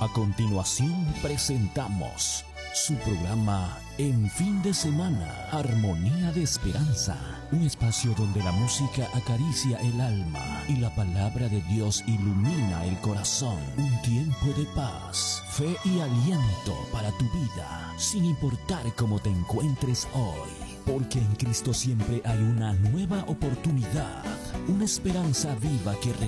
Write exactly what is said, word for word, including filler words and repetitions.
A continuación presentamos su programa En Fin de Semana, Armonía de Esperanza, un espacio donde la música acaricia el alma y la palabra de Dios ilumina el corazón. Un tiempo de paz, fe y aliento para tu vida, sin importar cómo te encuentres hoy, porque en Cristo siempre hay una nueva oportunidad, una esperanza viva que